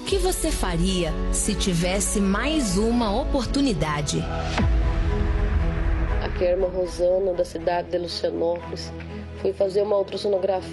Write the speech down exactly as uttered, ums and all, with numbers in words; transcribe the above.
que você faria se tivesse mais uma oportunidade? Aqui é a irmã Rosana, da cidade de Lucianópolis. Fui fazer uma ultrassonografia